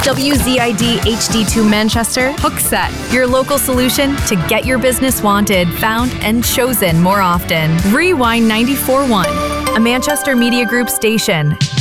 WZID HD2 Manchester, Hookset, your local solution to get your business wanted, found, and chosen more often. Rewind 94.1, a Manchester Media Group station.